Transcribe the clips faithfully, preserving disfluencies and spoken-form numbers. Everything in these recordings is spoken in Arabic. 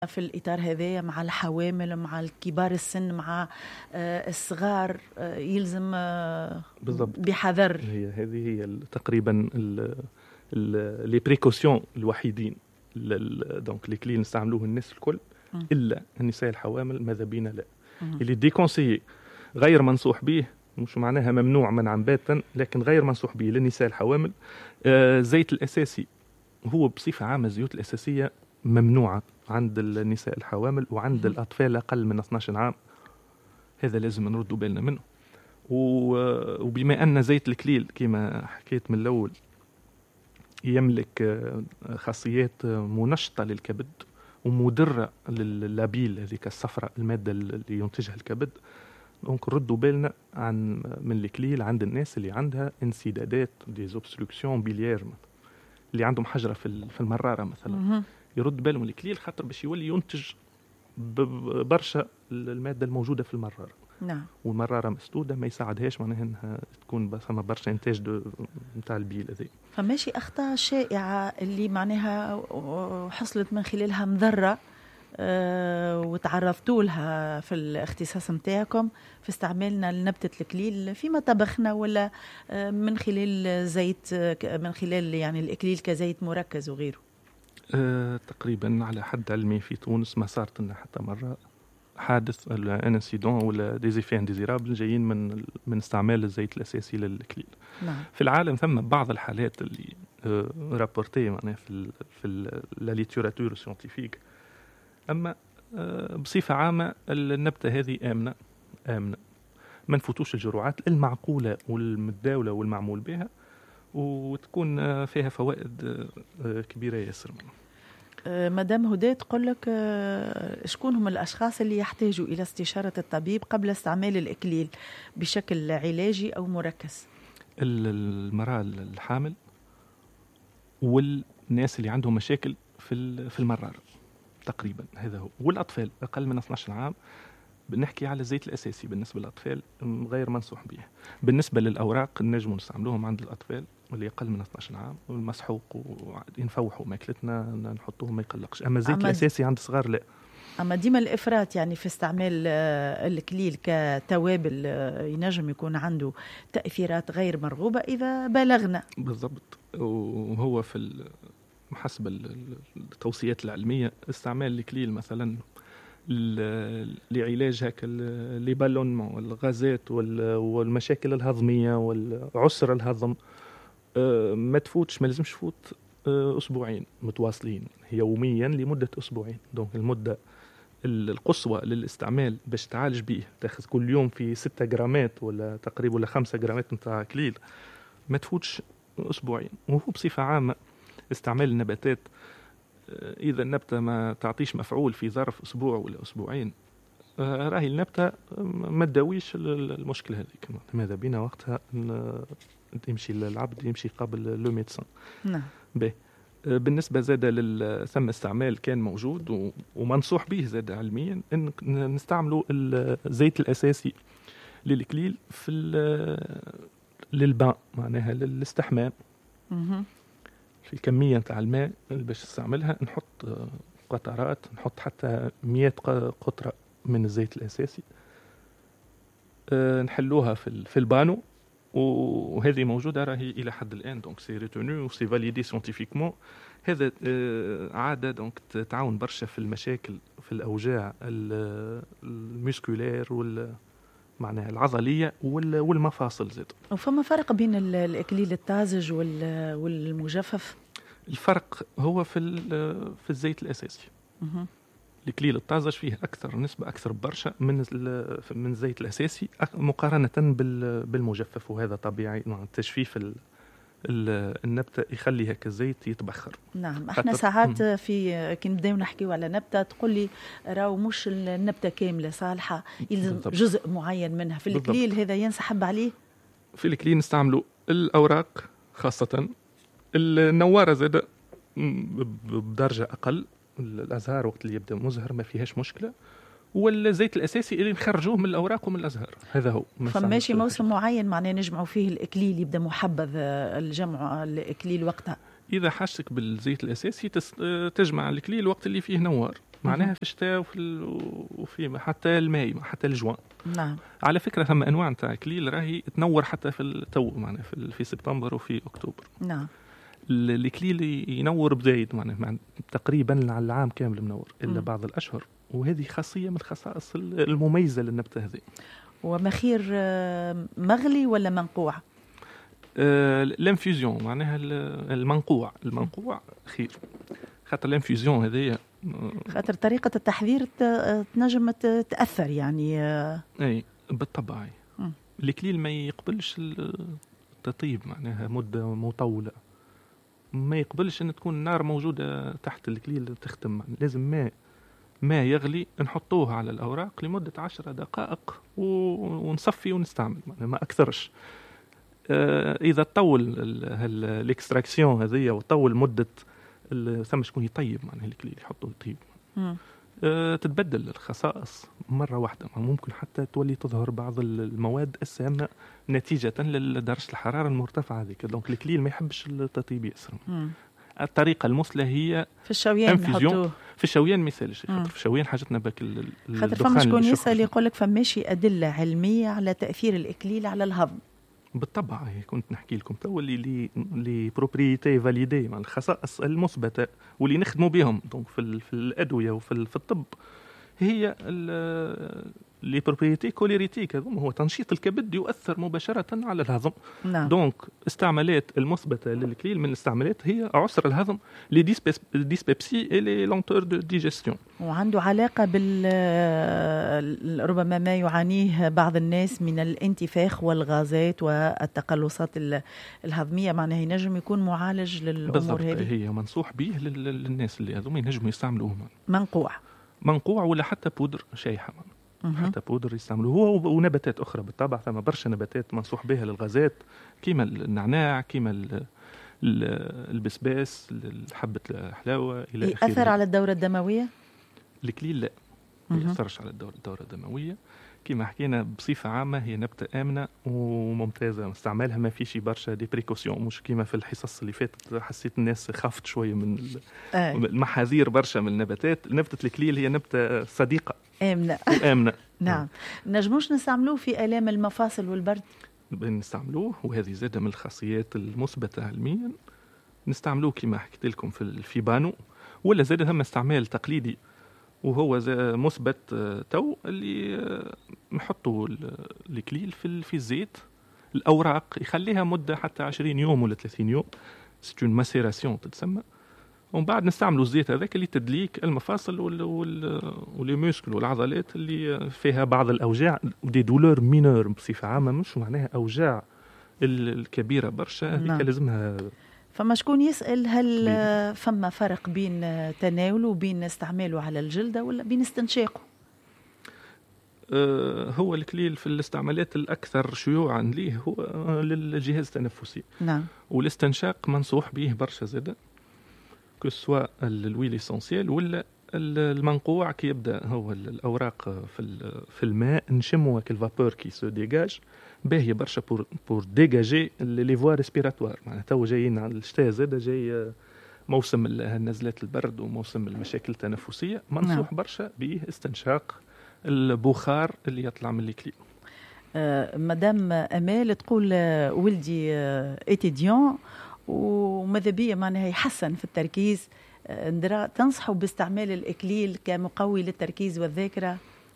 في الإطار هذا مع الحوامل، مع الكبار السن، مع الصغار، يلزم بالضبط بحذر. هي هذه هي تقريبا لي بريكوسيون الوحيدين دونك لي كلي نستعملوه الناس الكل إلا النساء الحوامل. ماذا بينا لا اللي ديكونسيي غير منصوح به، مش معناها ممنوع منعا باتا، لكن غير منصوح به للنساء الحوامل. آه زيت الأساسي هو بصفة عامة الزيوت الأساسية ممنوعة عند النساء الحوامل وعند الأطفال أقل من اثني عشر عام. هذا لازم نردوا بالنا منه. وبما أن زيت الكليل كما حكيت من الأول يملك خاصيات منشطة للكبد ومدرة لللابيل هذيك الصفراء المادة اللي ينتجها الكبد، دونك ردوا بالنا عن من الكليل عند الناس اللي عندها انسدادات ديزوبستركسيون بيليير، اللي عندهم حجرة في المرارة مثلا، يرد بالهم الكليل خاطر باش يولي ينتج برشا المادة الموجودة في المرارة. نعم. والمرارة مسدودة ما يساعدهاش معناها انها تكون بس ما برشا انتاج نتاع البيل هذي. فماشي اخطاء شائعة اللي معناها حصلت من خلالها مضرة أه وتعرضتوا لها في الاختصاص نتاعكم في استعمالنا لنبتة الكليل فيما طبخنا، ولا من خلال زيت، من خلال يعني الإكليل كزيت مركز وغيره؟ أه تقريبا على حد علمي في تونس ما صارت لنا حتى مرة حادث ان انسيدون ولا ديزيفي انديزيرابل جايين من من استعمال الزيت الاساسي للكليل. نعم. في العالم ثم بعض الحالات اللي أه رابورتي معناها في ال في لا ليتيراتور سيانتيفيك، اما أه بصفة عامة النبتة هذه آمنة آمنة ما نفوتوش الجرعات المعقولة والمتداولة والمعمول بها، وتكون فيها فوائد كبيرة ياسر. مدام هدى تقول لك شكون هم الأشخاص اللي يحتاجوا إلى استشارة الطبيب قبل استعمال الإكليل بشكل علاجي أو مركز؟ المرأة الحامل والناس اللي عندهم مشاكل في في المرارة تقريبا، هذا هو، والأطفال أقل من اثني عشر عام. بنحكي على الزيت الأساسي بالنسبة للأطفال غير منصوح به. بالنسبة للأوراق نجموا نستعملوهم عند الأطفال واللي أقل من اثني عشر عام، والمسحوق ونفوحوا ماكلتنا نحطوهم ما يقلقش. أما الزيت الأساسي عند الصغار لا. أما ديما الإفراط يعني في استعمال الكليل كتوابل ينجم يكون عنده تأثيرات غير مرغوبة إذا بلغنا. بالضبط. وهو في حسب التوصيات العلمية استعمال الكليل مثلا لعلاج هكا لي بالونمون والغازات والمشاكل الهضميه والعسر الهضم ما تفوتش، ما لازمش تفوت اسبوعين متواصلين يوميا لمده اسبوعين. دونك المده القصوى للاستعمال باش تعالج به تاخذ كل يوم في ستة جرامات ولا تقريبا ولا خمسة جرامات نتاع كليل، ما تفوتش اسبوعين. وهو بصفه عامه استعمال النباتات إذا النبتة ما تعطيش مفعول في ظرف أسبوع ولا أسبوعين، راهي النبتة ما تداويش المشكلة هذه. ماذا بينا وقتها يمشي العبد يمشي قبل لو ميدسان. نعم. به بالنسبة زاد ثم استعمال كان موجود ومنصوح به زاد علميا إن نستعملوا الزيت الأساسي للإكليل في للبان معناها للاستحمام. في الكمية نتاع الماء اللي باش نستعملها نحط قطرات، نحط حتى مئة قطرة من الزيت الأساسي، أه نحلوها في في البانو، وهذه موجودة راهي إلى حد الآن. دونك سي ريتونو وسي فاليدي سيانتيفيكمون. هذا أه عادة دونك تعاون برشا في المشاكل في الأوجاع الميسكولير وال معناها العضلية والمفاصل زاد. وفما فرق بين الإكليل الطازج والمجفف؟ الفرق هو في في الزيت الأساسي. مه. الإكليل الطازج فيه أكثر نسبة أكثر برشا من من الزيت الأساسي مقارنة بالمجفف، وهذا طبيعي. التجفيف النبتة يخليها كزيت يتبخر. نعم. احنا ساعات في كي نبداو نحكيو على نبتة تقول لي راهو مش النبتة كاملة صالحة، يلزم بالضبط. جزء معين منها. في الإكليل هذا ينسحب عليه؟ في الإكليل نستعملوا الأوراق خاصة، النوارة زاد بدرجة أقل، الأزهار وقت اللي يبدأ مزهر ما فيهاش مشكلة، والزيت الأساسي اللي نخرجوه من الأوراق ومن الأزهار. هذا هو. فماشي موسم معين معناه نجمعوا فيه الإكليل يبدأ محبذ الجمع الإكليل وقتها؟ إذا حاجتك بالزيت الأساسي تجمع الإكليل وقت اللي فيه نوار، معناها في الشتاء وفي ال... وفي حتى الماي حتى الجوان. نعم. على فكره ثم انواع نتاع كليل راهي تنور حتى في التو معناها في, في سبتمبر وفي اكتوبر. نعم. الكليل ينور بزايد معناها تقريبا على العام كامل منور الا م. بعض الاشهر، وهذه خاصيه من الخصائص المميزه للنبته هذه. ومخير مغلي ولا منقوع؟ آه الانفيزيون معناها المنقوع المنقوع خير، خاطر الانفيزيون هذه خاطر طريقه التحضير تنجم تاثر يعني. اي بالطبع. الكليل ما يقبلش التطيب معناها مده مطوله، ما يقبلش ان تكون النار موجوده تحت الكليل تختم، لازم ماء ما يغلي نحطوه على الأوراق لمدة عشر دقائق ونصفي ونستعمل ما أكثرش. آه إذا طول الإكستراكسيون هذه وطول مدة ثم شكون يطيب معناها الكليل يحطوه يطيب آه تتبدل الخصائص مرة واحدة، ممكن حتى تولي تظهر بعض المواد السامة نتيجة لدرجة الحرارة المرتفعة هذيك. دونك الكليل ما يحبش التطيب ياسر. الطريقه المثلى هي في الشويان نحطوه في الشويان مثال شيء، خاطر في الشويان حاجتنا باك الدخان. خاطر فما شكون يسال يقول لك فماشي ادله علميه على تاثير الاكليل على الهضم. بالطبع كنت نحكي لكم تو اللي لي لي بروبريتي فاليدي مع الخصائص المثبته واللي نخدموا بهم دونك في في الادويه وفي في الطب هي لي بروبريتي كوليريتيك. هذا هو تنشيط الكبد يؤثر مباشره على الهضم. نعم. دونك استعمالات المثبته للكليل من الاستعمالات هي عسر الهضم لي ديسبيبسي اي لي لونتور دو ديجيستيون، وعنده علاقه بال ربما ما يعانيه بعض الناس من الانتفاخ والغازات والتقلصات الهضميه، معناها ينجم يكون معالج للامور هذه. هي منصوح به للناس اللي هذوما ينجموا يستعملوه منقوع منقوع ولا حتى بودر شايحه حتى بودر يستعملوه هو ونباتات اخرى. بالطبع ثم برشا نباتات منصوح بها للغازات كيما النعناع كيما البسباس حبه الحلاوه الى اخره. يأثر على الدوره الدمويه؟ الكليل لا ما يأثرش على الدوره الدوره الدمويه. كما حكينا بصفه عامه هي نبته امنه وممتازه، استعمالها ما فيش برشا دي بريكوسيون، مش كيما في الحصص اللي فاتت حسيت الناس خافت شويه من آه. المحاذير برشا من النباتات. نبته الكليل هي نبته صديقه آمنة آمنة. نعم. نجموش نستعملوه في آلام المفاصل والبرد؟ نستعملوه وهذه زادة من الخاصيات المثبتة علميا. نستعملوه كما حكيت لكم في الفيبانو، ولا زاد هم استعمال تقليدي وهو مثبت تو اللي نحطوا الكليل في في الزيت الأوراق يخليها مدة حتى عشرين يوم ولا ثلاثين يوم، سيت اون ماسيراسيون تتسمى، ومن بعد نستعملوا الزيت هذاك اللي تدليك المفاصل واللي موسكل والعضلات اللي فيها بعض الأوجاع دي دولور مينور بصفة عامة، مش معناها أوجاع الكبيرة برشا هذيك لازمها. فما شكون يسأل هل بي. فما فرق بين تناوله وبين استعماله على الجلدة ولا بين استنشاقه؟ آه هو الكليل في الاستعمالات الأكثر شيوعا ليه هو للجهاز التنفسي. نعم. والاستنشاق منصوح به برشا زادة كسوا الويل إسانسيال ولا المنقوع كي يبدا هو الاوراق في في الماء نشموا هاك الفابور كي سو ديجاج باهي برشا بور بور ديجاجي لي فوا ريسبيراتوار. معناتها تو جايين على الشتاء زاد جاي موسم نزلات البرد وموسم المشاكل التنفسيه، منصوح برشا باستنشاق البخار اللي يطلع من الكليل. آه مدام امال تقول آه ولدي آه ايتيديون وماذا بيا معناها يحسن في التركيز، ندرا تنصحوا باستعمال الإكليل كمقوي للتركيز والذاكرة؟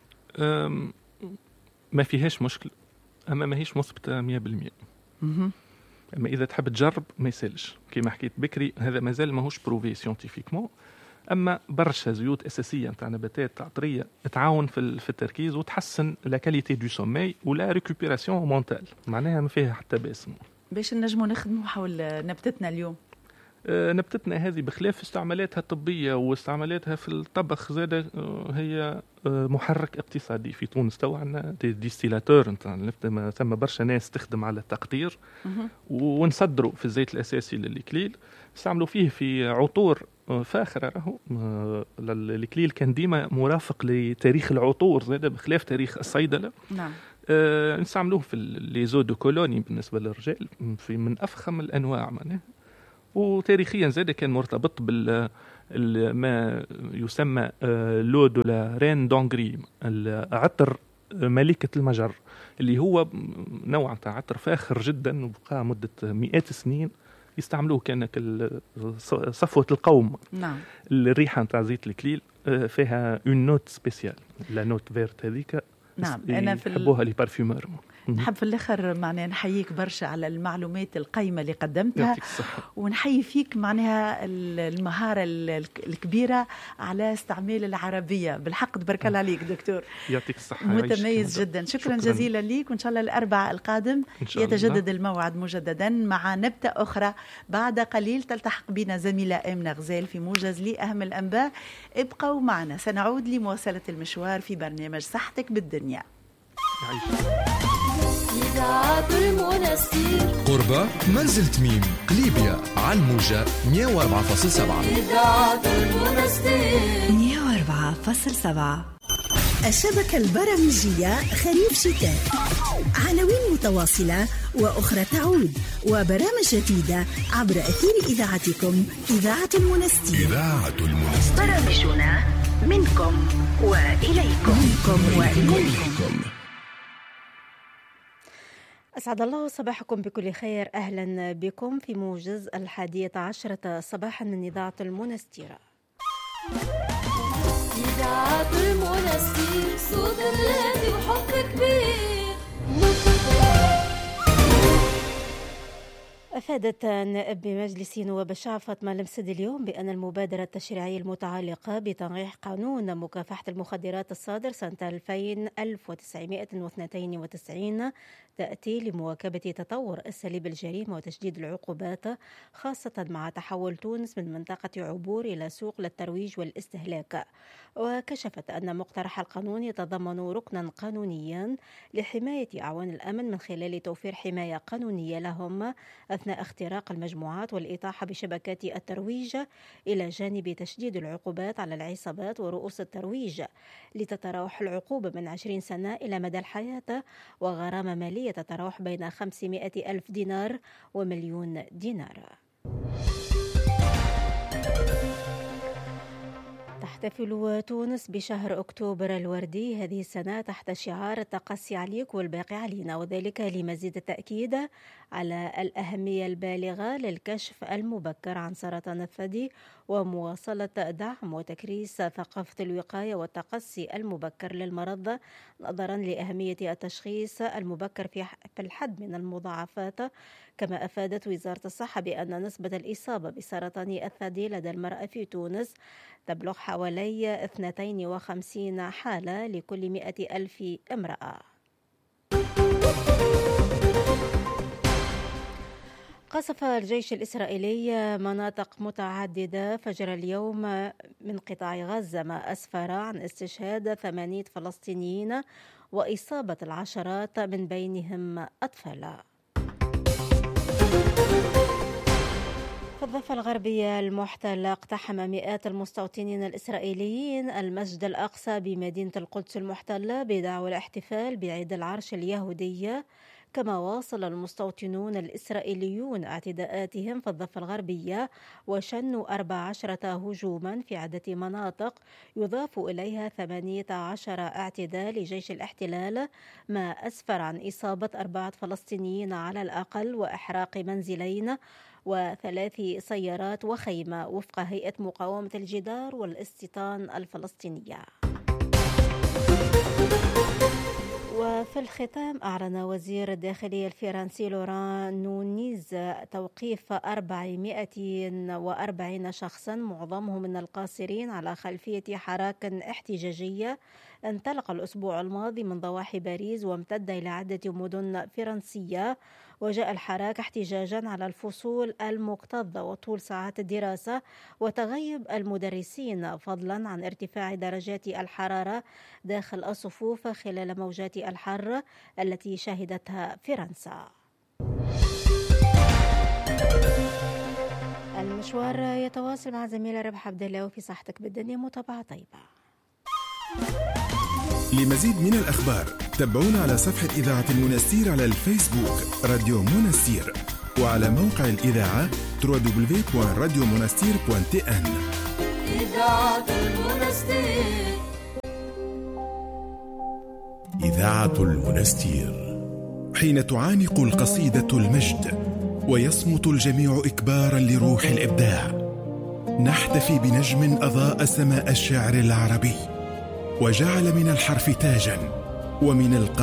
ما فيهاش مشكل، أما ما هيش مثبتة مية بالمية. أما إذا تحب تجرب ما يسالش كما حكيت بكري، هذا مازال ماهوش بروفي سيونتيفيكمون. أما برشا زيوت أساسية نتاع نباتات عطرية تعاون في في التركيز وتحسن لا كاليتي دو سومي ولا ريكوبيراسيون مونتال، معناها ما فيها حتى باس. باش نجموا نخدموا حول نبتتنا اليوم. آه نبتتنا هذه بخلاف استعمالاتها الطبية واستعمالاتها في الطبخ زادة آه هي آه محرك اقتصادي في تونس. تو عندنا دي ديستيلاتور نتاع النفط، ثم برشا ناس تخدم على التقطير ونصدروا في الزيت الأساسي للإكليل، استعملوا فيه في عطور فاخرة. راهو الإكليل كان ديما مرافق لتاريخ العطور زادة بخلاف تاريخ الصيدلة. نعم. أه نستعملوه في ليزو دو كولوني بالنسبة للرجال في من أفخم الأنواع معناه، وتاريخيا زاد كان مرتبط ما يسمى لو دو لا رين دونغري، العطر ملكة المجر، اللي هو نوع تاع عطر فاخر جدا وبقى مدة مئات السنين يستعملوه كأنك صفوة القوم. نعم. الريحة تاع زيت الكليل فيها اون نوت سبيسيال، لا نوت فيرت هذيك. نعم. أنا في يحبوها لي بارفيومر. نحب في الآخر معناها نحييك برشا على المعلومات القيمة اللي قدمتها، ونحيي فيك معناها المهارة الكبيرة على استعمال العربية. بالحق تبارك الله عليك دكتور، يعطيك الصحة، متميز جدا. شكرا, شكرا جزيلا ليك، وإن شاء الله الأربعاء القادم يتجدد الموعد مجددا مع نبتة أخرى. بعد قليل تلتحق بنا زميلة آمنة غزال في موجز لأهم الأنباء. ابقوا معنا، سنعود لمواصلة المشوار في برنامج صحتك بالدنيا. إذاعة المنستير قربة منزل تميم قليبية على الموجة مية وأربعة فاصلة سبعة. إذاعة المنستير مية وأربعة فاصلة سبعة. الشبكة البرامجية خريف شتاء، عناوين متواصلة وأخرى تعود، وبرامج جديدة عبر أثير إذاعتكم إذاعة المنستير. إذاعة المنستير، برامجنا منكم وإليكم. منكم وإليكم. أسعد الله صباحكم بكل خير. أهلا بكم في موجز الحادية عشرة صباحا من إذاعة المنستيرة. إذاعة المنستير، صوت الذي وحب كبير. أفادت نائب بمجلس نواب الشعب فاطمة المسد اليوم بأن المبادرة التشريعية المتعلقة بتنقيح قانون مكافحة المخدرات الصادر سنة ألف وتسعمائة واثنين وتسعين تأتي لمواكبة تطور أساليب الجريمة وتشديد العقوبات، خاصة مع تحول تونس من منطقة عبور إلى سوق للترويج والاستهلاك. وكشفت أن مقترح القانون يتضمن ركنا قانونيا لحماية أعوان الأمن من خلال توفير حماية قانونية لهم أثناء اختراق المجموعات والإطاحة بشبكات الترويج، إلى جانب تشديد العقوبات على العصابات ورؤوس الترويج، لتتراوح العقوبة من عشرين سنة إلى مدى الحياة، وغرامة مالية تتراوح بين خمسمائة ألف دينار ومليون دينار. تحتفل تونس بشهر أكتوبر الوردي هذه السنة تحت شعار التقصي عليك والباقي علينا، وذلك لمزيد التأكيد على الأهمية البالغة للكشف المبكر عن سرطان الثدي ومواصلة دعم وتكريس ثقافة الوقاية والتقصي المبكر للمرض، نظرا لأهمية التشخيص المبكر في الحد من المضاعفات. كما أفادت وزارة الصحة بأن نسبة الإصابة بسرطان الثدي لدى المرأة في تونس تبلغ حوالي اثنتين وخمسين حالة لكل مئة ألف امرأة. قصف الجيش الإسرائيلي مناطق متعددة فجر اليوم من قطاع غزة، ما أسفر عن استشهاد ثمانية فلسطينيين وإصابة العشرات من بينهم أطفال. في الضفة الغربية المحتلة اقتحم مئات المستوطنين الإسرائيليين المسجد الأقصى بمدينة القدس المحتلة بدعوى الاحتفال بعيد العرش اليهودي. كما واصل المستوطنون الإسرائيليون اعتداءاتهم في الضفة الغربية وشنوا أربع عشرة هجوما في عدة مناطق، يضاف إليها ثمانية عشر اعتداء لجيش الاحتلال، ما أسفر عن إصابة أربعة فلسطينيين على الأقل وإحراق منزلين وثلاث سيارات وخيمة، وفق هيئة مقاومة الجدار والاستيطان الفلسطينية. وفي الختام، أعلن وزير الداخلية الفرنسي لوران نونيز توقيف أربعمائة وأربعين شخصا معظمهم من القاصرين على خلفية حراك احتجاجية انطلق الأسبوع الماضي من ضواحي باريس وامتد إلى عدة مدن فرنسية. وجاء الحراك احتجاجا على الفصول المكتظة وطول ساعات الدراسة وتغيب المدرسين، فضلا عن ارتفاع درجات الحرارة داخل الصفوف خلال موجات الحر التي شهدتها فرنسا. المشوار يتواصل مع زميلة ربح عبد الله في صحتك بالدنيا. متابعة طيبة. لمزيد من الأخبار تابعونا على صفحة إذاعة المنستير على الفيسبوك راديو منستير، وعلى موقع الإذاعة دبليو دبليو دبليو دوت راديو منستير دوت تي إن. إذاعة المنستير. إذاعة المنستير، حين تعانق القصيدة المجد ويصمت الجميع إكبارا لروح الإبداع، نحتفي بنجم أضاء سماء الشعر العربي وجعل من الحرف تاجا ومن القافية